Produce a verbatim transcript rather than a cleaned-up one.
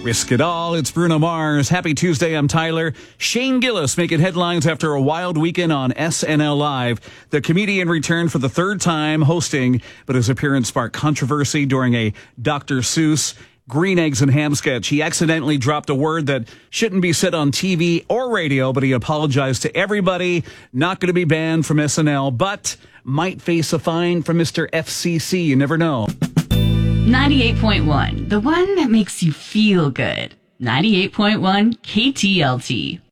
Risk It All. It's Bruno Mars. Happy Tuesday. I'm Tyler. Shane Gillis making headlines after a wild weekend on S N L Live. The comedian returned for the third time hosting, but his appearance sparked controversy during a Doctor Seuss Green Eggs and Ham sketch. He accidentally dropped a word that shouldn't be said on T V or radio, but he apologized to everybody. Not going to be banned from S N L, but might face a fine from Mister F C C. You never know. ninety-eight point one, the one that makes you feel good. ninety-eight point one K T L T.